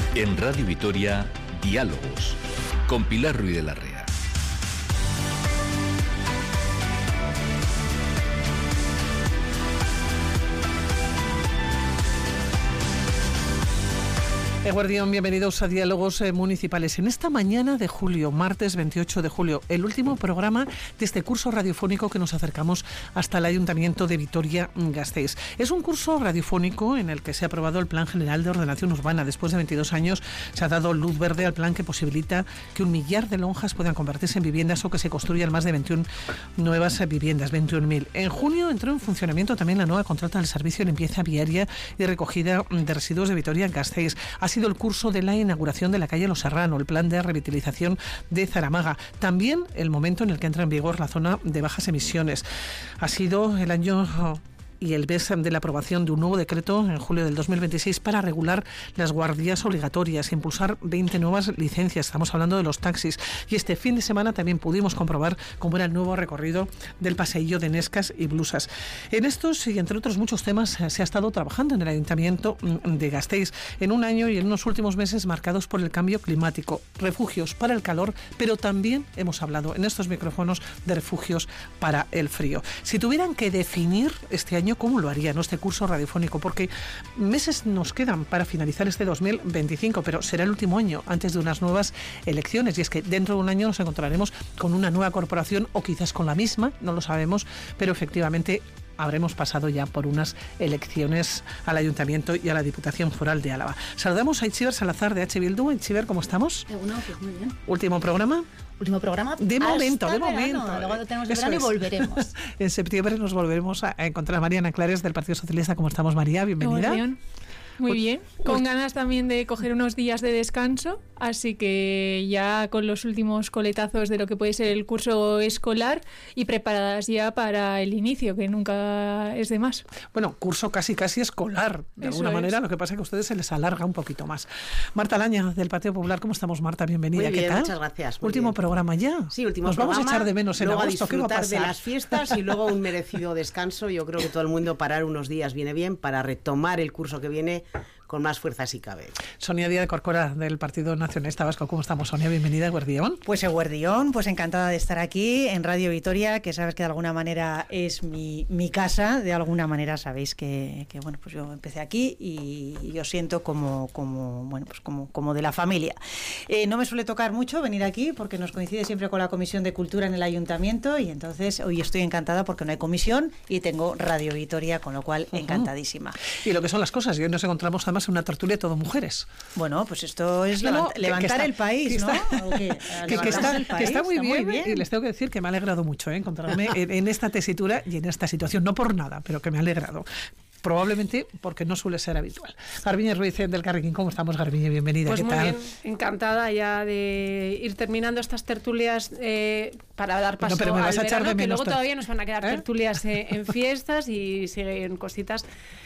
En Radio Vitoria, Diálogos, con Pilar Ruiz de la Rea. Eguardión, bienvenidos a Diálogos Municipales. En esta mañana de julio, martes 28 de julio, el último programa de este curso radiofónico que nos acercamos hasta el Ayuntamiento de Vitoria-Gasteiz. Es un curso radiofónico en el que se ha aprobado el Plan General de Ordenación Urbana. Después de 22 años se ha dado luz verde al plan que posibilita que 1 millar de lonjas puedan convertirse en viviendas o que se construyan más de 21 nuevas viviendas, 21.000. En junio entró en funcionamiento también la nueva contrata del servicio de limpieza viaria y recogida de residuos de Vitoria-Gasteiz. Ha sido el curso de la inauguración de la calle Los Serrano, el plan de revitalización de Zaramaga. También el momento en el que entra en vigor la zona de bajas emisiones. Ha sido el año y el mes de la aprobación de un nuevo decreto en julio del 2026 para regular las guardias obligatorias, impulsar 20 nuevas licencias. Estamos hablando de los taxis. Y este fin de semana también pudimos comprobar cómo era el nuevo recorrido del paseillo de Nescas y Blusas. En estos y entre otros muchos temas se ha estado trabajando en el Ayuntamiento de Gasteiz en un año y en unos últimos meses marcados por el cambio climático, refugios para el calor, pero también hemos hablado en estos micrófonos de refugios para el frío. Si tuvieran que definir este año, ¿cómo lo harían este curso radiofónico? Porque meses nos quedan para finalizar este 2025, pero será el último año antes de unas nuevas elecciones. Y es que dentro de un año nos encontraremos con una nueva corporación o quizás con la misma, no lo sabemos, pero efectivamente habremos pasado ya por unas elecciones al Ayuntamiento y a la Diputación Foral de Álava. Saludamos a Itziber Salazar de H. Bildu. Itziber, ¿cómo estamos? Bueno, pues muy bien. ¿Último programa? Último programa. De momento. Luego lo tenemos de verano y volveremos. En septiembre nos volveremos a encontrar a Mariana Clares del Partido Socialista. ¿Cómo estamos, María? Bienvenida. Muy bien, con ganas también de coger unos días de descanso, así que ya con los últimos coletazos de lo que puede ser el curso escolar y preparadas ya para el inicio, que nunca es de más. Bueno, curso casi escolar, de alguna manera, lo que pasa es que a ustedes se les alarga un poquito más. Marta Laña, del Partido Popular, ¿cómo estamos, Marta? Bienvenida. Muy bien, ¿qué tal? Muchas gracias. Último programa ya. Sí, último Nos programa. Vamos a echar de menos en luego agosto. ¿Qué va a pasar? De las fiestas y luego un merecido descanso. Yo creo que todo el mundo parar unos días viene bien para retomar el curso que viene con más fuerza si cabe. Sonia Díaz de Corcora, del Partido Nacionalista Vasco. ¿Cómo estamos, Sonia? Bienvenida, Eguardión. Pues Eguardión, pues encantada de estar aquí en Radio Vitoria, que sabes que de alguna manera es mi casa. De alguna manera sabéis que bueno, pues yo empecé aquí y yo siento como de la familia. No me suele tocar mucho venir aquí porque nos coincide siempre con la Comisión de Cultura en el Ayuntamiento y entonces hoy estoy encantada porque no hay comisión y tengo Radio Vitoria, con lo cual encantadísima. Y lo que son las cosas, y hoy nos encontramos además en una tertulia todo mujeres. Bueno, pues esto es levantar el país, ¿no? Que está muy bien, y les tengo que decir que me ha alegrado mucho encontrarme en esta tesitura y en esta situación, no por nada, pero que me ha alegrado. Probablemente porque no suele ser habitual. Garbiñe Ruiz del Carrequín, ¿cómo estamos, Garbiñe? Bienvenida. Pues ¿qué muy tal? bien, encantada ya de ir terminando estas tertulias para dar paso pero me vas al a echar verano, de menos que luego todavía nos van a quedar tertulias en fiestas y siguen cositas.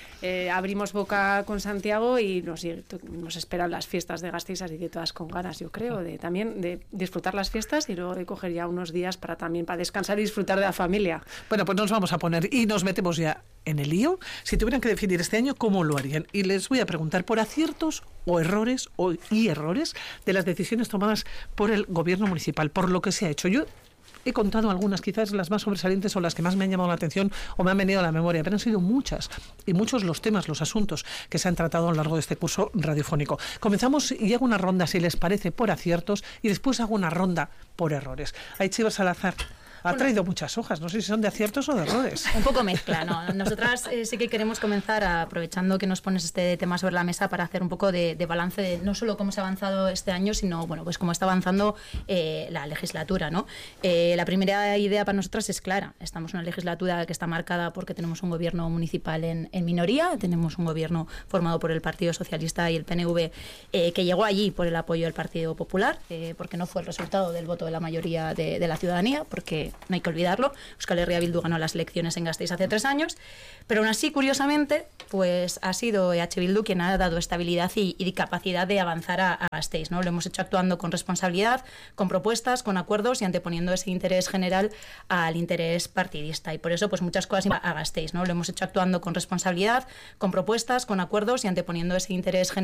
Abrimos boca con Santiago y nos esperan las fiestas de Gasteiz, así que todas con ganas, yo creo, también de disfrutar las fiestas y luego de coger ya unos días para descansar y disfrutar de la familia. Bueno, pues nos vamos a poner y nos metemos ya en el lío. Si tuvieran que definir este año, ¿cómo lo harían? Y les voy a preguntar por aciertos o errores y errores de las decisiones tomadas por el gobierno municipal, por lo que se ha hecho. Yo he contado algunas, quizás las más sobresalientes o las que más me han llamado la atención o me han venido a la memoria, pero han sido muchas y muchos los temas, los asuntos que se han tratado a lo largo de este curso radiofónico. Comenzamos y hago una ronda, si les parece, por aciertos y después hago una ronda por errores. Itziber Salazar ha traído muchas hojas, no sé si son de aciertos o de errores. Un poco mezcla, ¿no? Nosotras sí que queremos comenzar aprovechando que nos pones este tema sobre la mesa para hacer un poco de balance de no solo cómo se ha avanzado este año, sino bueno, pues cómo está avanzando la legislatura, ¿no? La primera idea para nosotras es clara. Estamos en una legislatura que está marcada porque tenemos un gobierno municipal en minoría, tenemos un gobierno formado por el Partido Socialista y el PNV que llegó allí por el apoyo del Partido Popular, porque no fue el resultado del voto de la mayoría de la ciudadanía, porque no hay que olvidarlo, Euskal Herria Bildu ganó las elecciones en Gasteiz hace 3 años, pero aún así, curiosamente, pues ha sido EH Bildu quien ha dado estabilidad y capacidad de avanzar a Gasteiz, ¿no? Lo hemos hecho actuando con responsabilidad, con propuestas, con acuerdos y anteponiendo ese interés general al interés partidista, y por eso pues muchas cosas a Gasteiz, ¿no? Lo hemos hecho actuando con responsabilidad, con propuestas, con acuerdos y anteponiendo ese interés general